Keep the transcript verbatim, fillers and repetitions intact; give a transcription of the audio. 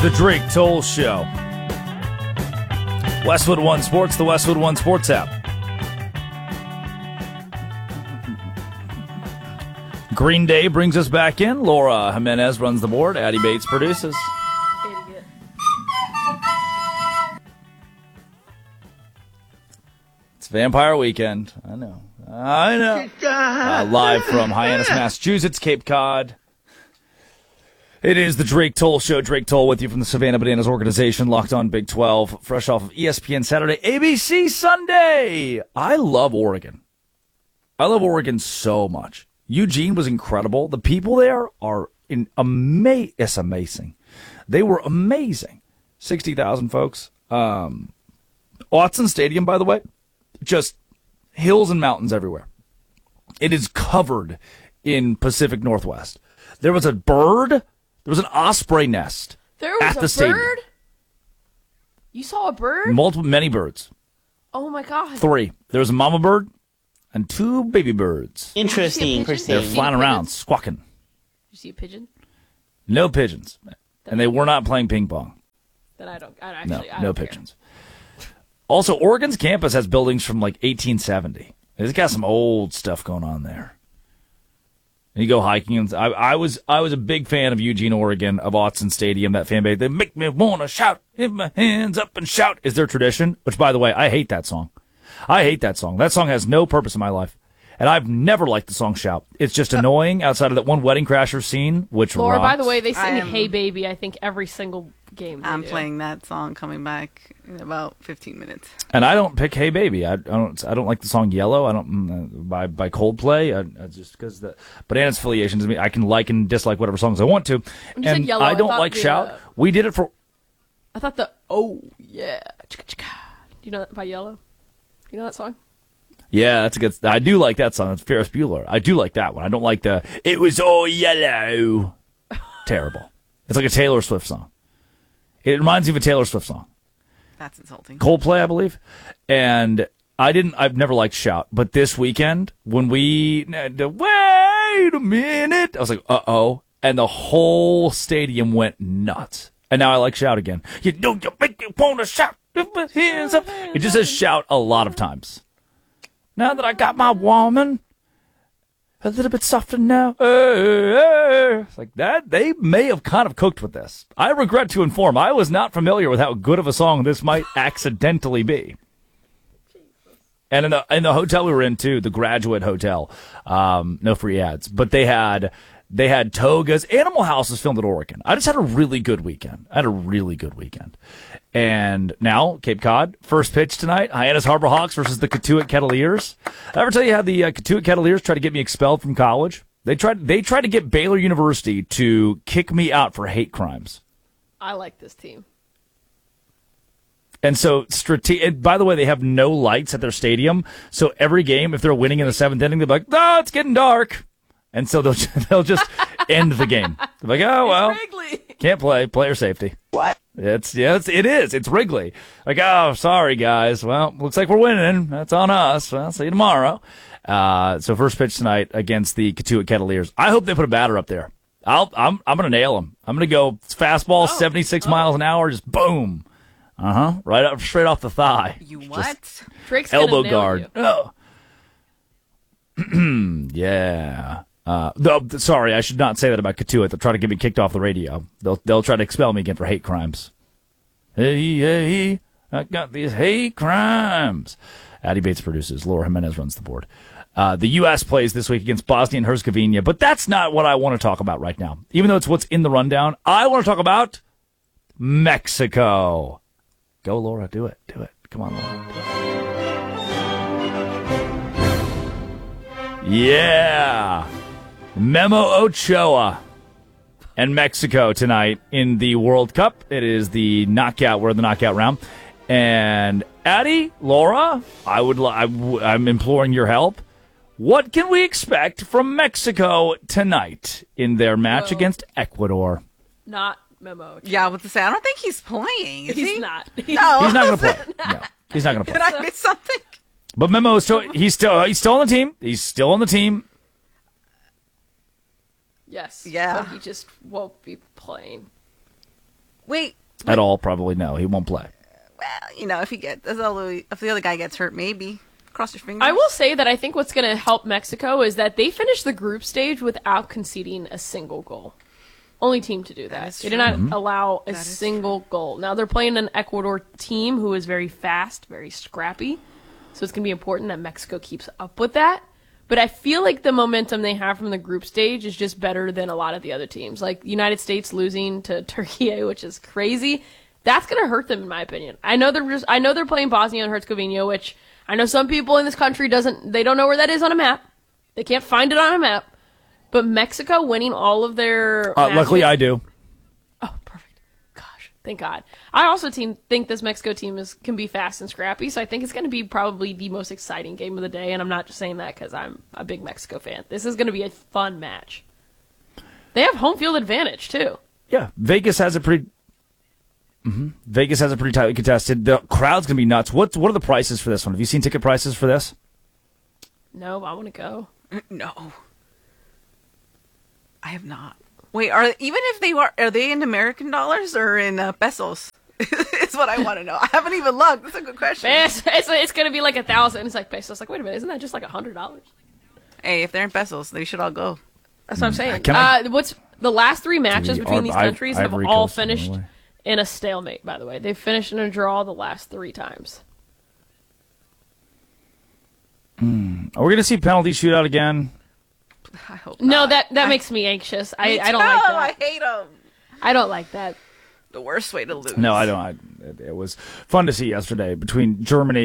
the Drake Toll Show. Westwood One Sports, the Westwood One Sports app. Green Day brings us back in. Laura Jimenez runs the board. Addie Bates produces. Idiot. It's Vampire Weekend. I know. I know. Uh, live from Hyannis, Massachusetts, Cape Cod. It is the Drake Toll Show. Drake Toll with you from the Savannah Bananas organization, Locked On Big twelve, fresh off of E S P N Saturday, A B C Sunday. I love Oregon. I love Oregon so much. Eugene was incredible. The people there are in ama- it's amazing. They were amazing. sixty thousand folks. Um, Autzen Stadium, by the way, just hills and mountains everywhere. It is covered in Pacific Northwest. There was a bird. There was an osprey nest There was at a the stadium. bird? You saw a bird? Multiple, many birds. Oh, my God. Three. There was a mama bird and two baby birds. Interesting. They're flying around, squawking. Did you see a pigeon? No pigeons. And they were not playing ping pong. Then I don't. I No, actually, I no don't care. pigeons. Also, Oregon's campus has buildings from like eighteen seventy. It's got some old stuff going on there. And you go hiking, and I, I was I was a big fan of Eugene, Oregon, of Autzen Stadium. That fan base, they make me wanna shout, hit my hands up and shout, is their tradition. Which, by the way, I hate that song. I hate that song. That song has no purpose in my life, and I've never liked the song "Shout." It's just annoying. Outside of that one Wedding Crashers scene, which Laura, rocks. by the way, they sing am- "Hey Baby." I think every single game. they I'm do. playing that song coming back in about fifteen minutes. And I don't pick "Hey Baby." I, I don't. I don't like the song "Yellow." I don't mm, by by Coldplay. I, I just because the Bananas affiliation to me, I can like and dislike whatever songs I want to. When you said And Yellow, I I don't thought like the, "Shout." uh, We did it for. I thought the "Oh yeah," chicka, chicka. Do you know that by Yellow? You know that song? Yeah, that's a good. I do like that song. It's Ferris Bueller. I do like that one. I don't like the "It Was All Yellow." Terrible. It's like a Taylor Swift song. It reminds me of a Taylor Swift song. That's insulting. Coldplay, I believe. And I didn't, I've never liked Shout, but this weekend, when we, wait a minute, I was like, uh-oh. And the whole stadium went nuts. And now I like Shout again. You know, you make me want to shout. Hands up. It just says Shout a lot of times. Now that I got my woman, a little bit softer now. It's like that. They may have kind of cooked with this. I regret to inform, I was not familiar with how good of a song this might accidentally be. And in the in the hotel we were in too, the Graduate Hotel, um, no free ads, but they had they had togas. Animal House was filmed at Oregon. I just had a really good weekend. I had a really good weekend. And now, Cape Cod, first pitch tonight, Hyannis Harbor Hawks versus the Cotuit Kettleers. I ever tell you how the uh, Cotuit Kettleers tried to get me expelled from college? They tried They tried to get Baylor University to kick me out for hate crimes. I like this team. And so, strate- by the way, they have no lights at their stadium. So every game, if they're winning in the seventh inning, they're like, "Oh, it's getting dark," and so they'll they'll just end the game. They're like, "Oh well, Wrigley. can't play. Player safety." What? It's yeah, it's, it is. It's Wrigley. Like, oh, sorry guys. Well, looks like we're winning. That's on us. Well, see you tomorrow. Uh, so first pitch tonight against the Cotuit Kettleers. I hope they put a batter up there. I'll, I'm, I'm gonna nail them. I'm gonna go fastball, Oh. seventy-six Oh. miles an hour, just boom. Uh huh. Right up, straight off the thigh. You what? Just Drake's gonna elbow nail guard. you. Oh. Yeah. Uh, no, sorry, I should not say that about Cotuit. They'll try to get me kicked off the radio. They'll they'll try to expel me again for hate crimes. Hey, hey, I got these hate crimes. Addie Bates produces. Laura Jimenez runs the board. Uh, the U S plays this week against Bosnia and Herzegovina, but that's not what I want to talk about right now. Even though it's what's in the rundown, I want to talk about Mexico. Go, Laura. Do it. Do it. Come on, Laura. Yeah. Memo Ochoa and Mexico tonight in the World Cup. It is the knockout. We're in the knockout round. And Addie, Laura, I would. li- I w- I'm imploring your help. What can we expect from Mexico tonight in their match Whoa. against Ecuador? Not Memo. Yeah, I was to say, I don't think he's playing. Is He's he? not. No. He's not going to play. No, he's not going to Did play. I miss something? But Memo is still. He's still. He's still on the team. He's still on the team. Yes. Yeah. But he just won't be playing. Wait. At all, probably no. He won't play. Well, you know, if he gets, if the other guy gets hurt, maybe. Cross your fingers. I will say that I think what's going to help Mexico is that they finished the group stage without conceding a single goal. Only team to do that. That is They did true. not Mm-hmm. allow a That is single goal. Now they're playing an Ecuador team who is very fast, very scrappy. So it's going to be important that Mexico keeps up with that. But I feel like the momentum they have from the group stage is just better than a lot of the other teams. Like United States losing to Turkey, which is crazy. That's going to hurt them, in my opinion. I know they're just, I know they're playing Bosnia and Herzegovina, which I know some people in this country doesn't, they don't know where that is on a map. They can't find it on a map. But Mexico winning all of their Uh, luckily, matches- I do. Oh, perfect. Gosh, thank God. I also team, think this Mexico team is can be fast and scrappy, so I think it's going to be probably the most exciting game of the day, and I'm not just saying that because I'm a big Mexico fan. This is going to be a fun match. They have home field advantage, too. Yeah, Vegas has a pretty. hmm Vegas has a pretty tightly contested. The crowd's gonna be nuts. What What are the prices for this one? Have you seen ticket prices for this? No, I want to go. No. I have not. Wait, are even if they were, are they in American dollars or in uh, pesos? It's what I want to know. I haven't even looked. That's a good question. It's, it's, it's going to be like a thousand. It's like pesos. Like, wait a minute, isn't that just like a hundred dollars? Hey, if they're in pesos, they should all go. That's what I'm saying. Can I- uh, what's the last three matches Three between Ar- these I- countries have Ivory all Coast and finished Norway. in a stalemate, by the way. They've finished in a draw the last three times. Are we gonna see penalty shootout again? I hope No, not. that that I- makes me anxious. I, Me I don't like too. that. I hate them. I don't like that. The worst way to lose. No, I don't. I, it, it was fun to see yesterday between Germany